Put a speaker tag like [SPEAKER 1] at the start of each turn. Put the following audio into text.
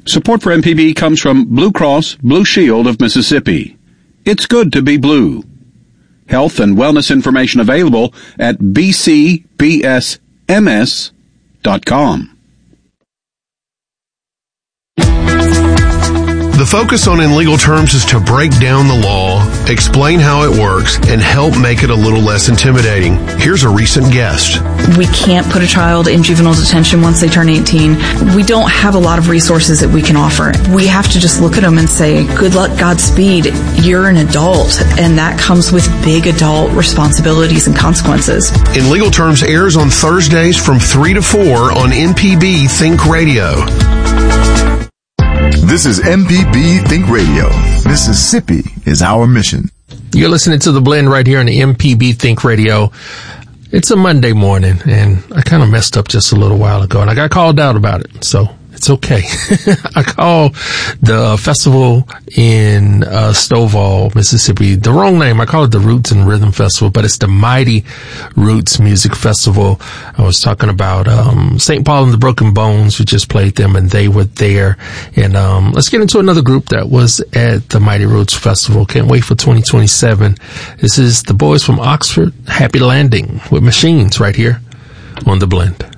[SPEAKER 1] Support for MPB comes from Blue Cross Blue Shield of Mississippi. It's good to be blue. Health and wellness information available at bcbsms.com.
[SPEAKER 2] The focus on In Legal Terms is to break down the law, explain how it works, and help make it a little less intimidating. Here's a recent guest.
[SPEAKER 3] We can't put a child in juvenile detention once they turn 18. We don't have a lot of resources that we can offer. We have to just look at them and say, good luck, Godspeed. You're an adult, and that comes with big adult responsibilities and consequences. In
[SPEAKER 2] Legal Terms airs on Thursdays from 3 to 4 on MPB Think Radio.
[SPEAKER 4] This is MPB Think Radio. Mississippi is our mission.
[SPEAKER 5] You're listening to The Blend right here on the MPB Think Radio. It's a Monday morning, and I kind of messed up just a little while ago, and I got called out about it, so it's okay. I called the festival in Stovall, Mississippi, the wrong name. I call it the Roots and Rhythm Festival, but it's the Mighty Roots Music Festival. I was talking about St. Paul and the Broken Bones. We just played them, and they were there. And let's get into another group that was at the Mighty Roots Festival. Can't wait for 2027. This is the boys from Oxford, Happy Landing with Machines right here on The Blend.